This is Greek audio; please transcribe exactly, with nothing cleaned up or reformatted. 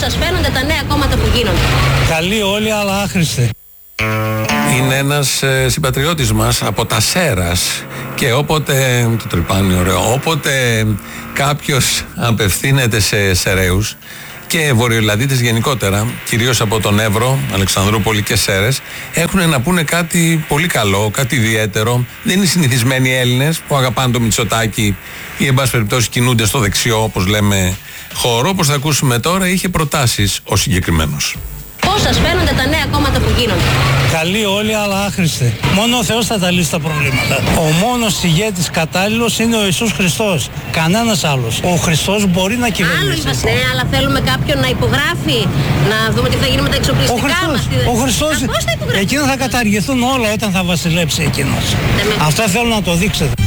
σας φαίνονται τα νέα κόμματα που γίνονται? Καλοί όλοι, αλλά άχρηστοι. Είναι ένας ε, συμπατριώτης μας από τα Σέρας και όποτε, το τρυπάνει ωραίο, όποτε κάποιος απευθύνεται σε Σεραίους και βορειοελλαδίτες γενικότερα, κυρίως από τον Εύρο, Αλεξανδρούπολη και Σέρες, έχουν να πούνε κάτι πολύ καλό, κάτι ιδιαίτερο. Δεν είναι συνηθισμένοι Έλληνες που αγαπάνε το Μητσοτάκη ή εν πάση περιπτώσει κινούνται στο δεξιό, όπως λέμε, χώρο. Όπως θα ακούσουμε τώρα, είχε προτάσεις ο συγκεκριμένος. Πώς σας φαίνονται τα νέα κόμματα που γίνονται? Καλοί όλοι, αλλά άχρηστοι. Μόνο ο Θεός θα τα λύσει τα προβλήματα. Ο μόνος ηγέτης κατάλληλος είναι ο Ιησούς Χριστός. Κανένας άλλος. Ο Χριστός μπορεί να κυβερνήσει. Άλλο είμαστε, ναι, αλλά θέλουμε κάποιον να υπογράφει, να δούμε τι θα γίνει με τα εξοπλιστικά ο Χριστός, μας. Ο Χριστός, Α, πώς θα υπογράφει? εκείνα θα καταργηθούν όλα όταν θα βασιλέψει εκείνος. Αυτό θέλω να το δείξετε.